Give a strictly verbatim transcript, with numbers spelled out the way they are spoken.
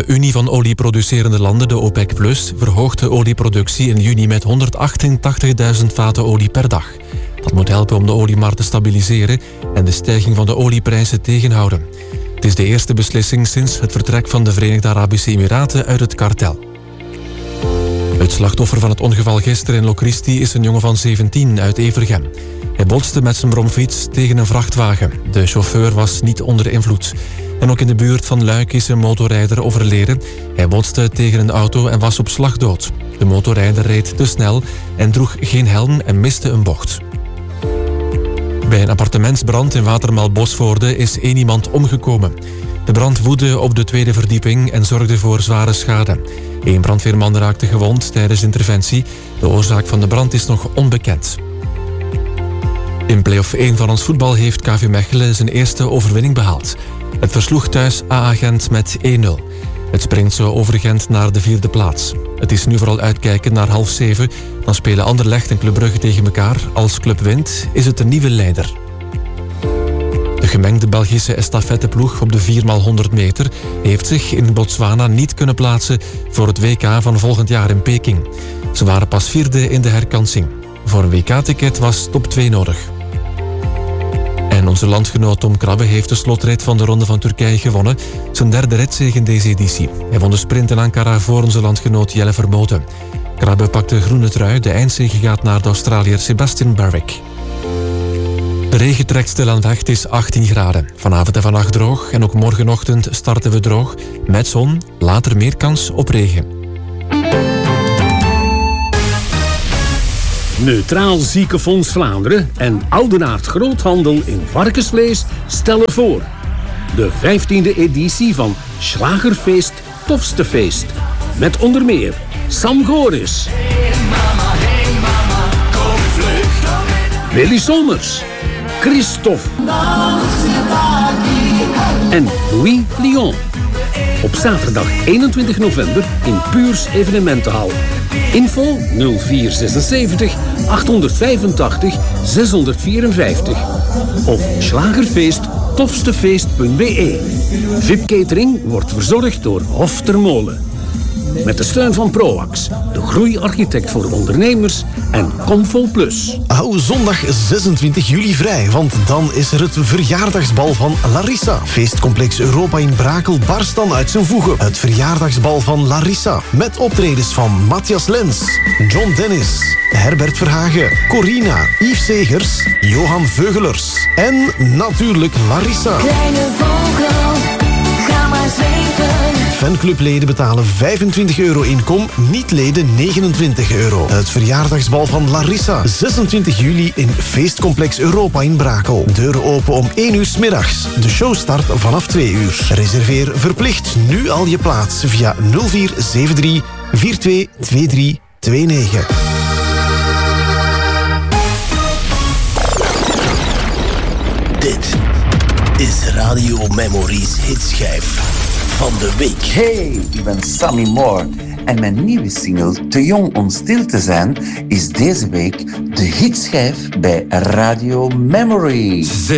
Unie van olieproducerende landen, de OPEC plus, verhoogt de olieproductie in juni met honderdachtentachtigduizend vaten olie per dag. Dat moet helpen om de oliemarkt te stabiliseren en de stijging van de olieprijzen tegenhouden. Het is de eerste beslissing sinds het vertrek van de Verenigde Arabische Emiraten uit het kartel. Het slachtoffer van het ongeval gisteren in Locristi is een jongen van zeventien uit Evergem. Hij botste met zijn bromfiets tegen een vrachtwagen. De chauffeur was niet onder invloed. En ook in de buurt van Luik is een motorrijder overleden. Hij botste tegen een auto en was op slag dood. De motorrijder reed te snel en droeg geen helm en miste een bocht. Bij een appartementsbrand in Watermaal-Bosvoorde is één iemand omgekomen. De brand woedde op de tweede verdieping en zorgde voor zware schade. Eén brandweerman raakte gewond tijdens interventie. De oorzaak van de brand is nog onbekend. In play-off één van ons voetbal heeft K V Mechelen zijn eerste overwinning behaald. Het versloeg thuis A A Gent met één nul. Het springt zo over Gent naar de vierde plaats. Het is nu vooral uitkijken naar half zeven. Dan spelen Anderlecht en Club Brugge tegen elkaar. Als Club wint, is het een nieuwe leider. De gemengde Belgische estafetteploeg op de vier maal honderd meter heeft zich in Botswana niet kunnen plaatsen voor het W K van volgend jaar in Peking. Ze waren pas vierde in de herkansing. Voor een W K-ticket was top twee nodig. En onze landgenoot Tom Krabbe heeft de slotrit van de Ronde van Turkije gewonnen. Zijn derde ritzege in deze editie. Hij won de sprint in Ankara voor onze landgenoot Jelle Vermoten. Krabbe pakt de groene trui. De eindzege gaat naar de Australiër Sebastian Barwick. De regen trekt stilaan weg. Het is achttien graden. Vanavond en vannacht droog. En ook morgenochtend starten we droog. Met zon. Later meer kans op regen. Neutraal Ziekenfonds Vlaanderen en Oudenaard Groothandel in varkensvlees stellen voor de vijftiende editie van Schlagerfeest Tofste Feest. Met onder meer Sam Goris, hey mama, hey mama, kom vlug. Willy Sommers, Christophe en Louis Lyon. Op zaterdag eenentwintig november in Puurs Evenementenhal. Info nul vier zesenzeventig achthonderdvijfentachtig zeshonderdvierenvijftig of slagerfeest tofstefeest punt b e. V I P-catering wordt verzorgd door Hof ter Molen. Met de steun van Proax, de groeiarchitect voor ondernemers en Comfo Plus. Hou zondag zesentwintig juli vrij, want dan is er het verjaardagsbal van Larissa. Feestcomplex Europa in Brakel barst dan uit zijn voegen. Het verjaardagsbal van Larissa. Met optredens van Matthias Lens, John Dennis, Herbert Verhagen, Corina, Yves Segers, Johan Veugelers en natuurlijk Larissa. Kleine vogel, ga maar zweven. Fanclubleden betalen vijfentwintig euro inkom, niet-leden negenentwintig euro. Het verjaardagsbal van Larissa. zesentwintig juli in Feestcomplex Europa in Brakel. Deuren open om één uur 's middags. De show start vanaf twee uur. Reserveer verplicht nu al je plaats via nul vier zeven drie vier twee twee drie twee negen. Dit is Radio Memories hitschijf van de week. Hey, ik ben Sammy Moore en mijn nieuwe single Te Jong om Stil te Zijn is deze week de hitschijf bij Radio Memories.